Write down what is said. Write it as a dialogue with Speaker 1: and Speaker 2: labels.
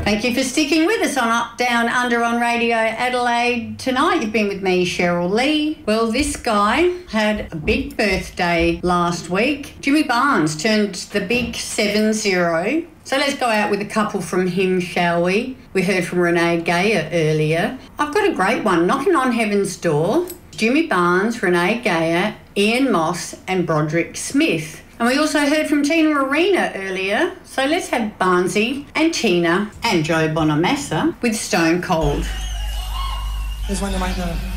Speaker 1: Thank you for sticking with us on Up, Down, Under on Radio Adelaide. Tonight you've been with me, Cheryl Lee. Well, this guy had a big birthday last week. Jimmy Barnes turned the big 7-0. So let's go out with a couple from him, shall we? We heard from Renee Gayer earlier. I've got a great one, Knocking on Heaven's Door. Jimmy Barnes, Renee Gayer, Ian Moss and Broderick Smith. And we also heard from Tina Arena earlier. So let's have Barnesy and Tina and Joe Bonamassa with Stone Cold.
Speaker 2: This one you might know.